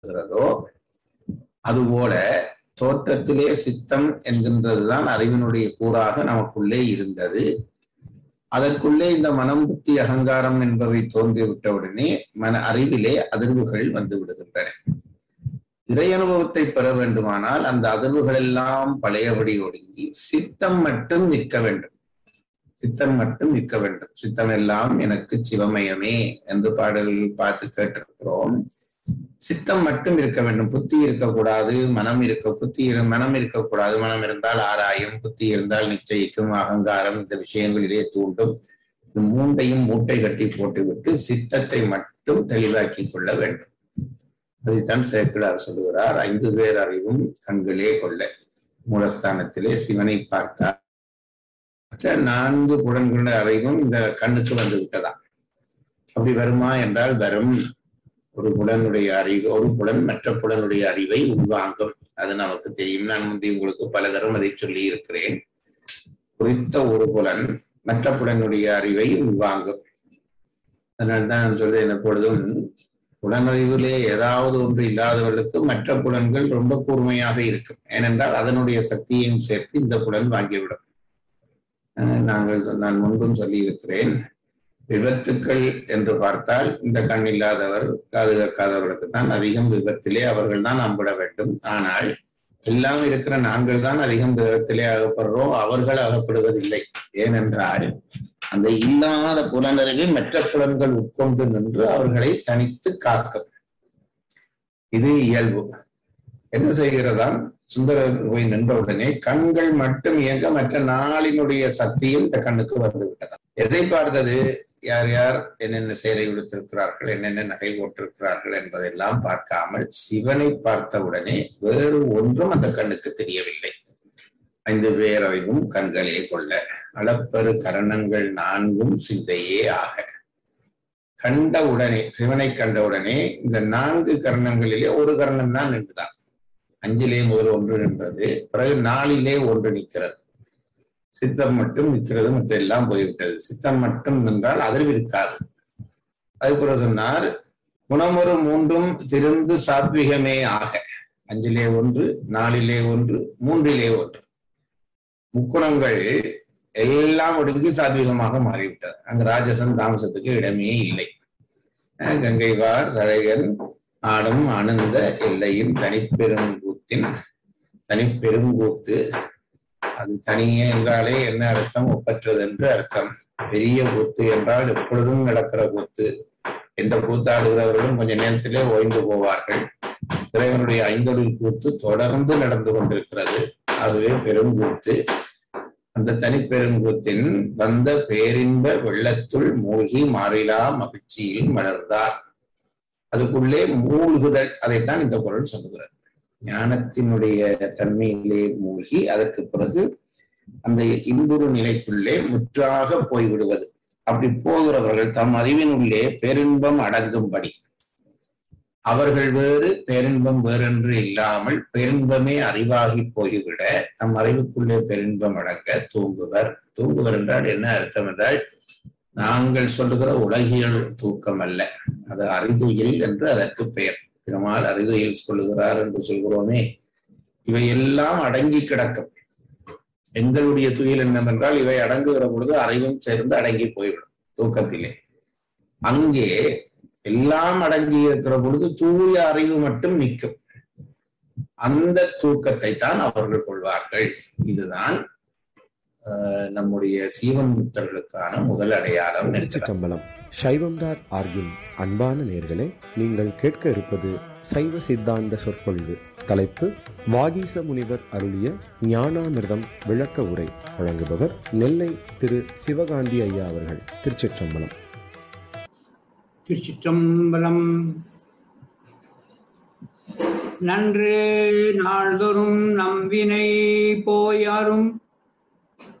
இருக்கிறதோ அதுபோல தோற்றத்திலே சித்தம் என்கின்றதுதான் அறிவினுடைய கூறாக நமக்குள்ளே இருந்தது. அதற்குள்ளே இந்த மனம், புத்தி, அகங்காரம் என்பவை தோன்றிவிட்டவுடனே அறிவிலே அதிர்வுகள் வந்து விடுகின்றன. இறை அனுபவத்தை பெற வேண்டுமானால் அந்த அதிர்வுகள் எல்லாம் பழையபடி ஒடுங்கி சித்தம் மட்டும் நிற்க வேண்டும். சித்தம் மட்டும் நிற்க வேண்டும். சித்தம் எல்லாம் எனக்கு சிவமயமே என்று பாடல்கள் பார்த்து கேட்டிருக்கிறோம். சித்தம் மட்டும் இருக்க வேண்டும். புத்தி இருக்கக்கூடாது, மனம் மனம் இருக்கக்கூடாது. மனம் இருந்தால் ஆராயும், புத்தி இருந்தால் நிச்சயிக்கும், அகங்காரம் இந்த விஷயங்களிலே தூண்டும். இந்த மூன்றையும் மூட்டை கட்டி போட்டுவிட்டு சித்தத்தை மட்டும் தெளிவாக்கி கொள்ள வேண்டும். அதைத்தான் சேக்கிழார் சொல்லுகிறார். 5 பேர் அறிவும் கண்களே கொள்ள. மூலஸ்தானத்திலே சிவனை பார்த்தார். மற்ற 4 புலன்களுடைய அறிவும் இந்த கண்ணுக்கு வந்து விட்டதா? அப்படி வருமா என்றால் வரும். ஒரு புலனுடைய அறிவு, ஒரு புலன் மற்ற புலனுடைய அறிவை உள்வாங்கும். அது நமக்கு தெரியும். நான் முந்தி உங்களுக்கு பல தரம் அதை சொல்லி இருக்கிறேன். குறித்த ஒரு புலன் மற்ற புலனுடைய அறிவை உள்வாங்கும். அதனால்தான் நான் சொல்றேன், எப்பொழுதும் புலனறிவிலே ஏதாவது ஒன்று இல்லாதவர்களுக்கு மற்ற புலன்கள் ரொம்ப கூர்மையாக இருக்கும். ஏனென்றால் அதனுடைய சக்தியையும் சேர்த்து இந்த புலன் வாங்கிவிடும். நான் முன்பும் சொல்லி இருக்கிறேன், விபத்துக்கள் என்று பார்த்தால் இந்த கண் இல்லாதவர், காது கேட்காதவர்களுக்கு தான் அதிகம் விபத்திலே அவர்கள் தான் அம்பிட வேண்டும். ஆனால் எல்லாம் இருக்கிற நாங்கள் தான் அதிகம் விபத்திலே அகப்படுறோம், அவர்கள் அகப்படுவதில்லை. ஏனென்றால் அந்த இல்லாத புலனறிவை மற்ற புலன்கள் உட்கொண்டு நின்று அவர்களை தனித்து காக்கும். இது இயல்பு. என்ன செய்கிறதாம்? சுந்தரர் போய் நின்றவுடனே கண்கள் மட்டும் இயங்க மற்ற நாளினுடைய சக்தியும் இந்த கண்ணுக்கு வந்து விட்டதாம். எதை பார்த்தது? யார் யார் என்னென்ன சேலை உடுத்திருக்கிறார்கள், என்னென்ன நகை போட்டிருக்கிறார்கள் என்பதெல்லாம் பார்க்காமல் சிவனை பார்த்தவுடனே வேறு ஒன்றும் அந்த கண்ணுக்கு தெரியவில்லை. 5 பேர் அறிவும் கண்களே கொள்ள. அளப்பெரு கரணங்கள் 4 சிந்தையே ஆக. கண்ட உடனே, சிவனை கண்டவுடனே இந்த 4 கரணங்களிலே ஒரு கரணம் தான் நின்றுதான். 5லே முதல் 1 நின்றது, பிறகு 4லே 1 நிற்கிறது. சித்தம் மட்டும் நிற்கிறது, மற்ற எல்லாம் போய்விட்டது. சித்தம் மட்டும் நின்றால் அதில் இருக்காது. அதுபோல சொன்னார், குணமொரு 3 திருந்து சாத்விகமே ஆக. 5லே 1, 4லே 1, 3லே 1. முக்குணங்கள் எல்லாம் ஒடுங்கி சாத்விகமாக மாறிவிட்டது. அங்கு ராஜசன் தாமசத்துக்கு இடமே இல்லை. கங்கைவார் சடையன் ஆடும் ஆனந்த எல்லையின் தனிப்பெருங்கூத்து. அது தனியே என்றாலே என்ன அர்த்தம்? ஒப்பற்றது என்று அர்த்தம். பெரிய கூத்து என்றால் எப்பொழுதும் நடக்கிற கூத்து. எந்த கூத்தாடுகிறவர்களும் கொஞ்ச நேரத்திலே ஓய்ந்து போவார்கள். இறைவனுடைய 5 கூத்து தொடர்ந்து நடந்து கொண்டிருக்கிறது. ஆகவே பெருங்கூத்து. அந்த தனிப்பெருங்கூத்தின் வந்த பேரின்ப வெள்ளத்துள் மூழ்கி மாறிலா மகிழ்ச்சியில் மலர்ந்தார். அதுக்குள்ளே மூழ்குதல், அதைத்தான் இந்த குறள் சொல்லுகிறது. ஞானத்தினுடைய தன்மையிலே மூழ்கி அதற்கு பிறகு அந்த இன்புறு நிலைக்குள்ளே முற்றாக போய்விடுவது. அப்படி போகிறவர்கள் தம் அறிவினுள்ளே பேரின்பம் அடங்கும்படி, அவர்கள் வேறு பேரின்பம் வேறென்று இல்லாமல் பேரின்பமே அறிவாகி போய்விட தம் அறிவுக்குள்ளே பேரின்பம் அடங்க தூங்குவர். தூங்குவர் என்றால் என்ன அர்த்தம் என்றால், நாங்கள் சொல்லுகிற உலகியல் தூக்கம் அல்ல, அது அறிதுயில் என்று அதற்கு பெயர். திருமால் அறிதுயில் சொல்லுகிறார் என்று சொல்கிறோமே, இவை எல்லாம் அடங்கி கிடக்கும். எங்களுடைய துயில் என்னவென்றால், இவை அடங்குகிற பொழுது அறிவும் சேர்ந்து அடங்கி போய்விடும் தூக்கத்திலே. அங்கே எல்லாம் அடங்கி இருக்கிற பொழுது தூய அறிவு மட்டும் நிற்கும். அந்த தூக்கத்தை தான் அவர்கள் கொள்வார்கள். இதுதான் நம்முடைய சீவன் முத்தர்களுக்கான முதல் அடையாளம். திருச்சிற்றம்பலம். சைவம்டாட் ஆர்கின் அன்பான நேயர்களே, நீங்கள் கேட்க இருப்பது சைவ சித்தாந்த சொற்பொழிவு. தலைப்பு வாகீச முனிவர் அருளிய ஞானாமிர்தம் விளக்க உரை. வழங்குபவர் நெல்லை திரு சிவகாந்தி ஐயா அவர்கள். திருச்சிற்றம்பலம். திருச்சிற்றம்பலம். நன்று நாள்தோறும் நம்பினை போயாரும்